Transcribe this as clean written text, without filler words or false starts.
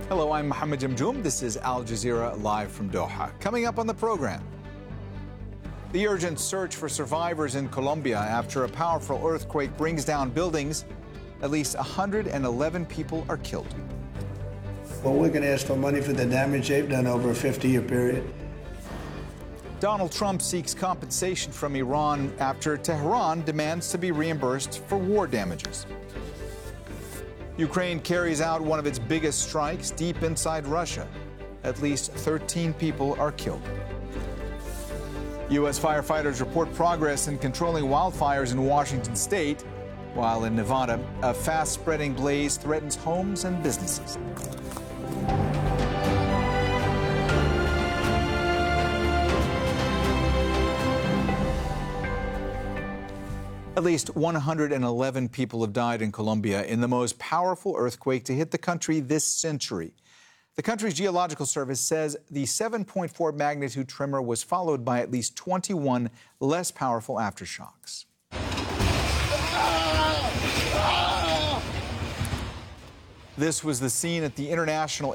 Hello, I'm Mohammed Jamjoom. This is Al Jazeera live from Doha. Coming up on the program, the urgent search for survivors in Colombia after a powerful earthquake brings down buildings. At least 111 people are killed. Well, we're going to ask for money for the damage they've done over a 50-year period. Donald Trump seeks compensation from Iran after Tehran demands to be reimbursed for war damages. Ukraine carries out one of its biggest strikes deep inside Russia. At least 13 people are killed. U.S. firefighters report progress in controlling wildfires in Washington state, while in Nevada, a fast-spreading blaze threatens homes and businesses. At least 111 people have died in Colombia in the most powerful earthquake to hit the country this century. The country's geological service says the 7.4 magnitude tremor was followed by at least 21 less powerful aftershocks. This was the scene at the International